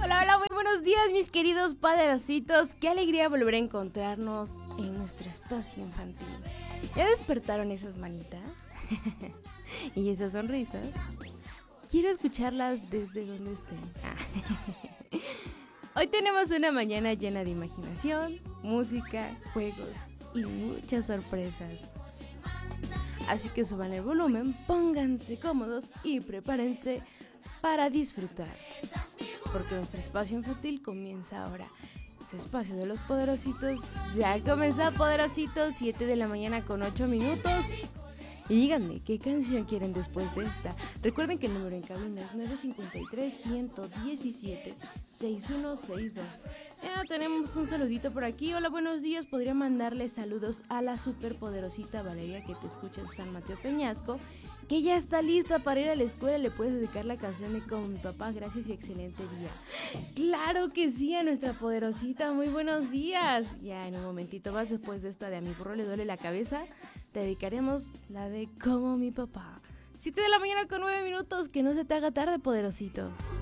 Hola, hola, muy buenos días, mis queridos poderositos. Qué alegría volver a encontrarnos en nuestro espacio infantil. ¿Ya despertaron esas manitas? ¿Y esas sonrisas? Quiero escucharlas desde donde estén. Hoy tenemos una mañana llena de imaginación, música, juegos y muchas sorpresas. Así que suban el volumen, pónganse cómodos y prepárense para disfrutar. Porque nuestro espacio infantil comienza ahora. Su espacio de los poderositos ya comenzó, poderositos, 7 de la mañana con 8 minutos. Y díganme, ¿qué canción quieren después de esta? Recuerden que el número en cabina es 953-117-6162. Ya tenemos un saludito por aquí. Hola, buenos días. Podría mandarle saludos a la superpoderosita Valeria, que te escucha en San Mateo Peñasco, que ya está lista para ir a la escuela. Le puedes dedicar la canción de Como mi papá. Gracias y excelente día. Claro que sí, a nuestra poderosita. Muy buenos días. Ya en un momentito más, después de esta de A mi burro le duele la cabeza, te dedicaremos la de Como mi papá. 7 de la mañana con 9 minutos, que no se te haga tarde, poderosito.